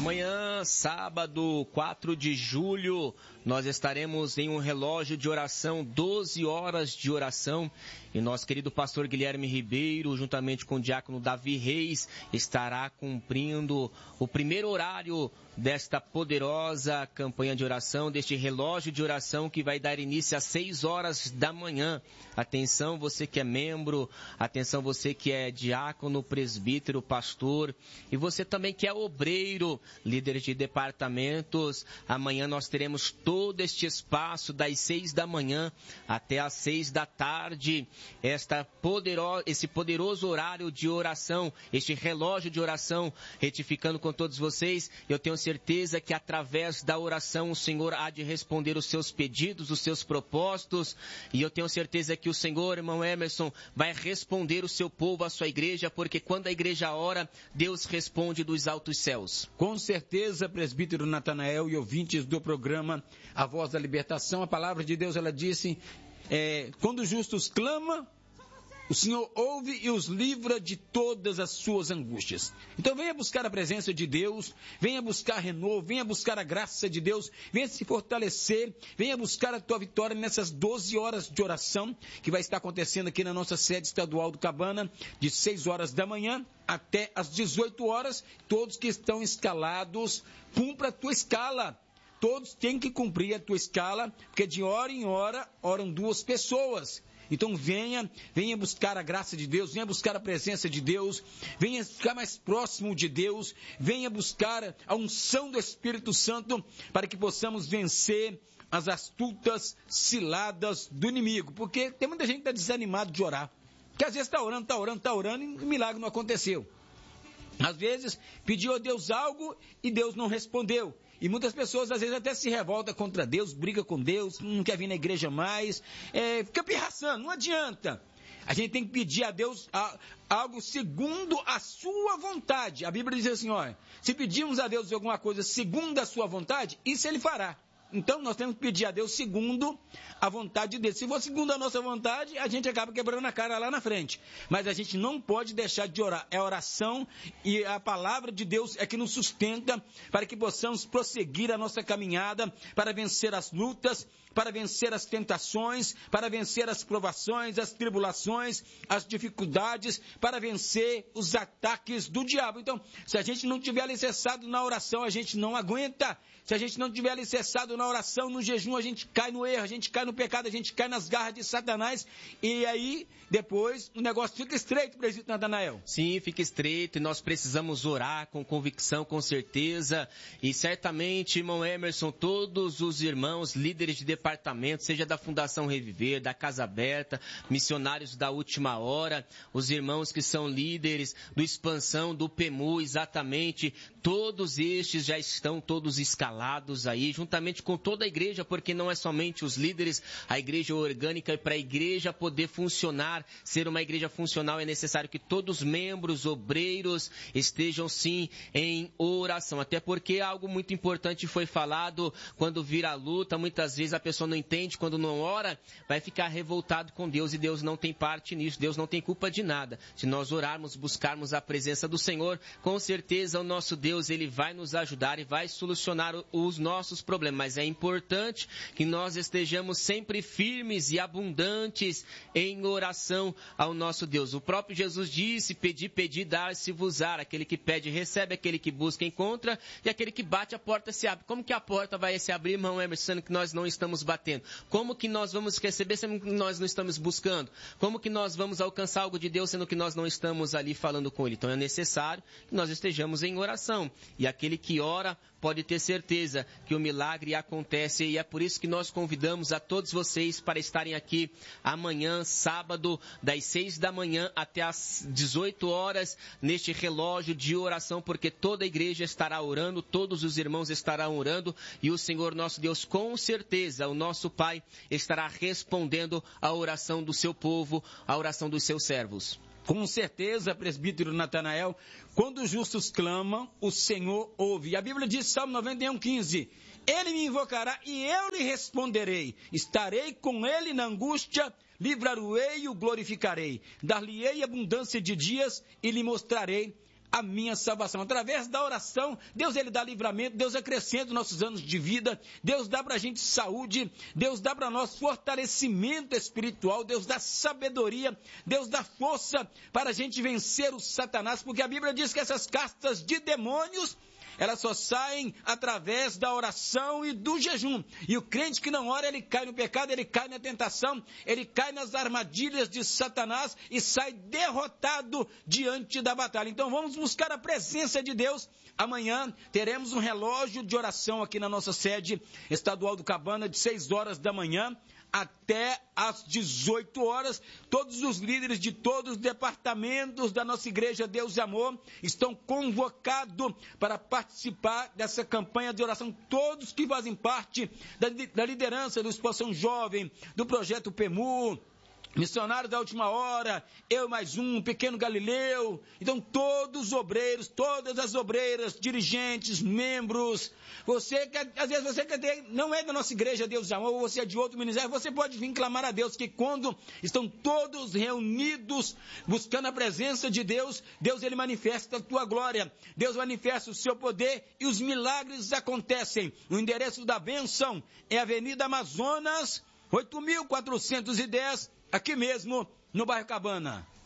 Amanhã, sábado, 4 de julho, nós estaremos em um relógio de oração, 12 horas de oração. E nosso querido pastor Guilherme Ribeiro, juntamente com o diácono Davi Reis, estará cumprindo o primeiro horário desta poderosa campanha de oração, deste relógio de oração que vai dar início às 6 horas da manhã. Atenção, você que é membro, atenção, você que é diácono, presbítero, pastor, e você também que é obreiro, líder de departamentos. Amanhã nós teremos todo este espaço das 6 da manhã até às 6 da tarde. Esse poderoso horário de oração, este relógio de oração, retificando com todos vocês, eu tenho certeza que através da oração o Senhor há de responder os seus pedidos, os seus propósitos, e eu tenho certeza que o Senhor, irmão Emerson, vai responder o seu povo, a sua igreja, porque quando a igreja ora, Deus responde dos altos céus. Com certeza, presbítero Natanael e ouvintes do programa A Voz da Libertação, a palavra de Deus, ela disse, quando os justos clamam, o Senhor ouve e os livra de todas as suas angústias. Então venha buscar a presença de Deus, venha buscar renovo, venha buscar a graça de Deus, venha se fortalecer, venha buscar a tua vitória nessas 12 horas de oração que vai estar acontecendo aqui na nossa sede estadual do Cabana, de 6 horas da manhã até as 18 horas. Todos que estão escalados, cumpra a tua escala. Todos têm que cumprir a tua escala, porque de hora em hora oram 2 pessoas. Então venha buscar a graça de Deus, venha buscar a presença de Deus, venha ficar mais próximo de Deus, venha buscar a unção do Espírito Santo para que possamos vencer as astutas ciladas do inimigo. Porque tem muita gente que está desanimado de orar, que às vezes está orando e o milagre não aconteceu. Às vezes pediu a Deus algo e Deus não respondeu. E muitas pessoas às vezes até se revoltam contra Deus, briga com Deus, não quer vir na igreja mais, fica pirraçando, não adianta. A gente tem que pedir a Deus algo segundo a sua vontade. A Bíblia diz assim, olha, se pedirmos a Deus alguma coisa segundo a sua vontade, isso Ele fará. Então nós temos que pedir a Deus segundo a vontade dele. Se for segundo a nossa vontade, a gente acaba quebrando a cara lá na frente. Mas a gente não pode deixar de orar. É a oração e a palavra de Deus é que nos sustenta para que possamos prosseguir a nossa caminhada, para vencer as lutas, para vencer as tentações, para vencer as provações, as tribulações, as dificuldades, para vencer os ataques do diabo. Então, se a gente não tiver alicerçado na oração, a gente não aguenta. Se a gente não tiver alicerçado na oração, no jejum, a gente cai no erro, a gente cai no pecado, a gente cai nas garras de Satanás, e aí, depois, o negócio fica estreito, presbítero Natanael. Sim, fica estreito, e nós precisamos orar com convicção, com certeza, e certamente, irmão Emerson, todos os irmãos, líderes de departamento, seja da Fundação Reviver, da Casa Aberta, missionários da Última Hora, os irmãos que são líderes do Expansão, do PEMU, exatamente, todos estes já estão todos escalados aí, juntamente com toda a igreja, porque não é somente os líderes, a igreja orgânica, e para a igreja poder funcionar, ser uma igreja funcional, é necessário que todos os membros, obreiros, estejam sim em oração, até porque algo muito importante foi falado, quando vira a luta, muitas vezes a pessoa não entende, quando não ora, vai ficar revoltado com Deus, e Deus não tem parte nisso, Deus não tem culpa de nada. Se nós orarmos, buscarmos a presença do Senhor, com certeza o nosso Deus, Ele vai nos ajudar e vai solucionar os nossos problemas, mas é importante que nós estejamos sempre firmes e abundantes em oração ao nosso Deus. O próprio Jesus disse, pedi, dar-se-vos-á, aquele que pede recebe, aquele que busca encontra, e aquele que bate a porta se abre. Como que a porta vai se abrir, irmão Emerson, sendo que nós não estamos batendo? Como que nós vamos receber sendo que nós não estamos buscando? Como que nós vamos alcançar algo de Deus sendo que nós não estamos ali falando com Ele? Então é necessário que nós estejamos em oração, e aquele que ora pode ter certeza que o milagre acontece, e é por isso que nós convidamos a todos vocês para estarem aqui amanhã, sábado, das 6 da manhã até as 18 horas, neste relógio de oração, porque toda a igreja estará orando, todos os irmãos estarão orando, e o Senhor nosso Deus, com certeza, o nosso Pai, estará respondendo a oração do seu povo, a oração dos seus servos. Com certeza, presbítero Natanael, quando os justos clamam, o Senhor ouve. E a Bíblia diz, Salmo 91:15, Ele me invocará e eu lhe responderei. Estarei com ele na angústia, livrar-o-ei e o glorificarei. Dar-lhe-ei abundância de dias e lhe mostrarei a minha salvação. Através da oração, Deus ele dá livramento, Deus acrescenta nossos anos de vida, Deus dá para a gente saúde, Deus dá para nós fortalecimento espiritual, Deus dá sabedoria, Deus dá força para a gente vencer o Satanás, porque a Bíblia diz que essas castas de demônios, elas só saem através da oração e do jejum. E o crente que não ora, ele cai no pecado, ele cai na tentação, ele cai nas armadilhas de Satanás e sai derrotado diante da batalha. Então vamos buscar a presença de Deus. Amanhã teremos um relógio de oração aqui na nossa sede estadual do Cabana, de 6 horas da manhã até às 18 horas, todos os líderes de todos os departamentos da nossa igreja Deus e Amor estão convocados para participar dessa campanha de oração. Todos que fazem parte da liderança do Expansão Jovem, do Projeto PEMU, Missionários da Última Hora, Eu Mais Um, Pequeno Galileu, então todos os obreiros, todas as obreiras, dirigentes, membros, você que às vezes você não é da nossa igreja Deus e Amor, ou você é de outro ministério, você pode vir clamar a Deus, que quando estão todos reunidos, buscando a presença de Deus, Deus ele manifesta a tua glória, Deus manifesta o seu poder e os milagres acontecem. O endereço da bênção é Avenida Amazonas, 8.410, aqui mesmo, no bairro Cabana.